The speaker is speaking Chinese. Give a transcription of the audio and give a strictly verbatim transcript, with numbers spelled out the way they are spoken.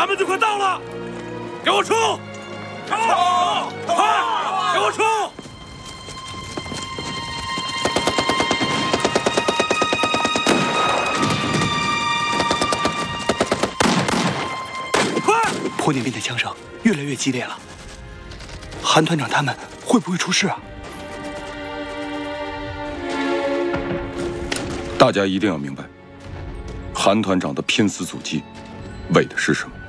咱们就快到了，给我冲！冲！快，给我冲！快！ 坡那边的枪声越来越激烈了，韩团长他们会不会出事啊？ 大家一定要明白，韩团长的拼死阻击，为的是什么？